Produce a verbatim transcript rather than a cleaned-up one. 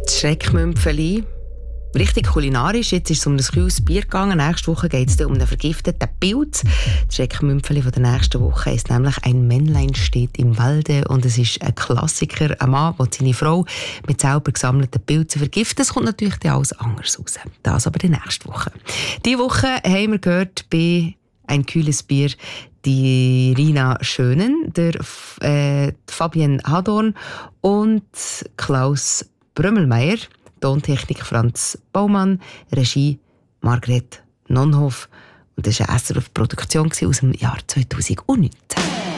Das Schreckmümpfeli. Richtig kulinarisch. Jetzt ist es um ein kühles Bier gegangen. Nächste Woche geht es um einen vergifteten Pilz. Das Schreckmümpfeli von der nächsten Woche ist nämlich «Ein Männlein steht im Walde». Und es ist ein Klassiker, ein Mann, der seine Frau mit selber gesammelten Pilzen vergiftet. Es kommt natürlich dann alles anders raus. Das aber die nächste Woche. Diese Woche haben wir gehört bei «Ein kühles Bier» die Rina Schönen, der äh, Fabienne Hadorn und Klaus Brömmelmeier. Tontechnik Franz Baumann, Regie Margret Nonhoff. Und das war eine S R F-Produktion aus dem Jahr zweitausendneunzehn.